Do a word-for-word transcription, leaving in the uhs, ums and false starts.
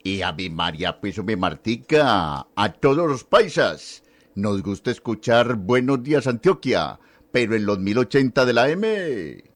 Y a mi María, pues me Martica, a todos los paisas. Nos gusta escuchar Buenos Días Antioquia, pero en los mil ochenta de la M.